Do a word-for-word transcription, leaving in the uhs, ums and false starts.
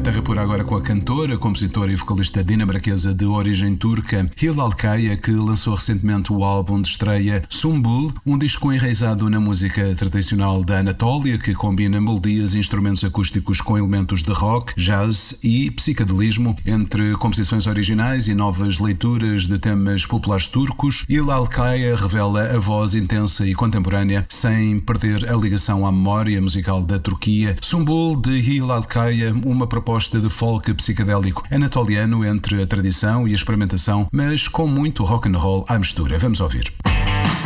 terra pura agora com a cantora, compositora e vocalista dinamarquesa de origem turca Hilal Kaya, que lançou recentemente o álbum de estreia Sumbul, um disco enraizado na música tradicional da Anatólia, que combina melodias e instrumentos acústicos com elementos de rock, jazz e psicadelismo. Entre composições originais e novas leituras de temas populares turcos, Hilal Kaya revela a voz intensa e contemporânea sem perder a ligação à memória musical da Turquia. Sumbul, de Hilal Kaya, uma proposta de folk psicadélico anatoliano entre a tradição e a experimentação, mas com muito rock and roll à mistura. Vamos ouvir.